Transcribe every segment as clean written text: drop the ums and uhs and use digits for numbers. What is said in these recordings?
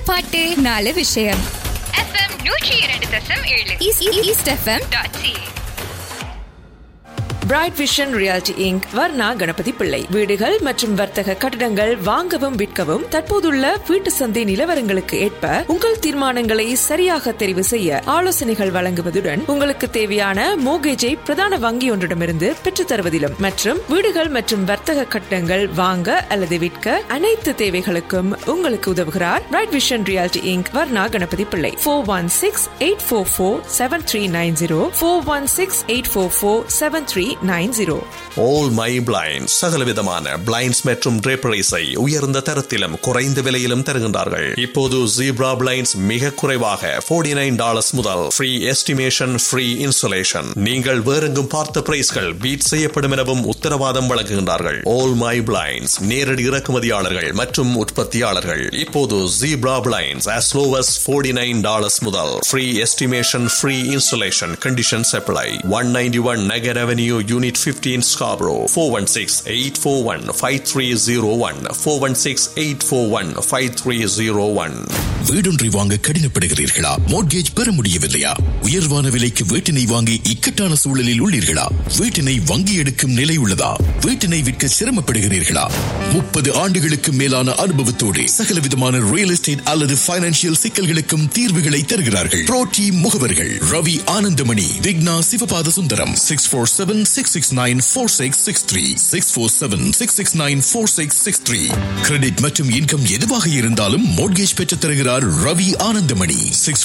பாட்டு 4 விஷயம். FM 102.7 eastfm.ca. Bright vision reality Inc. Varna Ganapathi பிள்ளை. வீடுகள் மற்றும் வர்த்தக கட்டடங்கள் வாங்கவும் விற்கவும் தற்போதுள்ள வீட்டு சந்தை நிலவரங்களுக்கு ஏற்ப உங்கள் தீர்மானங்களை சரியாக தெரிவு செய்ய ஆலோசனைகள் வழங்குவதுடன் உங்களுக்கு தேவையான மோர்கேஜை பிரதான வங்கி ஒன்றிடமிருந்து பெற்றுத் தருவதிலும் மற்றும் வீடுகள் மற்றும் வர்த்தக கட்டடங்கள் வாங்க அல்லது விற்க அனைத்து தேவைகளுக்கும் உங்களுக்கு உதவுகிறார் bright vision reality Inc. Varna Ganapathi பிள்ளை. 416-844-7390 416-844-7390. All My Blinds சகலவிதமான பிளைண்ட்ஸ் மற்றும் draperies-ஐ உயர்ந்த தரத்திலும் குறைந்த விலையிலும் தருகின்றார்கள். இப்போது ஜீப்ரா பிளைண்ட்ஸ் மிக குறைவாக $49 முதல் ஃப்ரீ எஸ்டிமேஷன், ஃப்ரீ இன்சுலேஷன். நீங்கள் வேறெங்கும் பார்த்த பிரைஸ்கள் பீட் செய்யப்படும் எனவும் உத்தரவாதம் வழங்குகின்றார்கள். All My Blinds நேரடி இறக்குமதியாளர்கள் மற்றும் உற்பத்தியாளர்கள். இப்போது zebra blinds as low as $49 முதல் free estimation, free insulation. Conditions apply. 191 Nagar Avenue, Unit 15, Scarborough. 416-841-5301 416-841-5301. வீடொன்றை வாங்க கடினப்படுகிறீர்களா? மோர்கேஜ் பெற முடியவில்லையா? உயர்வான விலைக்கு வீட்டினை வாங்கி இக்கட்டான சூழலில் உள்ளீர்களா? வீட்டினை வங்கி எடுக்கும் நிலை உள்ளதா? வீட்டினை விற்க சிரமப்படுகிறீர்களா? 30 ஆண்டுகளுக்கு மேலான அனுபவத்தோடு சகலவிதமான ரியல் எஸ்டேட் அல்லது பைனான்சியல் சிக்கல்களுக்கும் தீர்வுகளை தருகிறார்கள். புரோட்டி முகவர்கள் ரவி ஆனந்தமணி, விக்னா சிவபாத சுந்தரம். 647-669-4663 647-669-4663. கிரெடிட் மற்றும் இன்கம் எதுவாக இருந்தாலும் மோர்கேஜ் பெற்றுத் தருகிறார் Ravi Ananthamani.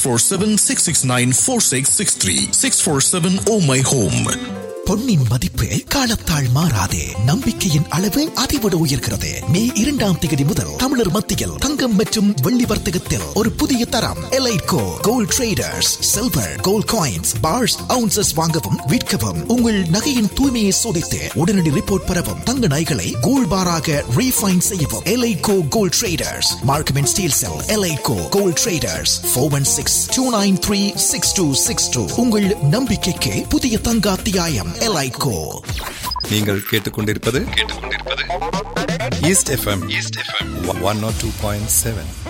647-669-4663 647 Oh My Home. பொன்னின் மதிப்பு காலத்தால் மாறாது. நம்பிக்கையின் அளவு அதிவிட உயர்கிறது. மே 2ஆம் தேதி முதல் தமிழர் மத்தியில் தங்கம் மற்றும் வெள்ளி வர்த்தகத்தில் ஒரு புதிய தரம். எலைட்கோ gold traders. Silver, gold coins, parse, ounces வாங்கவும் விற்கவும் உங்கள் நகையின் தூய்மையை சோதித்து உடனடி ரிப்போர்ட் பெறவும் தங்க நகைகளை கோல்ட் பாராக ரீஃபைன் செய்யவும். எலைட்கோ gold traders. Markham and Steeles sell. எலைட்கோ gold traders. 416-293-6262. உங்கள் நம்பிக்கைக்கு புதிய தங்க அத்தியாயம். எலைட்கோ. நீங்கள் கேட்டுக்கொண்டிருப்பது ஈஸ்ட் எஃப்எம் 102.7.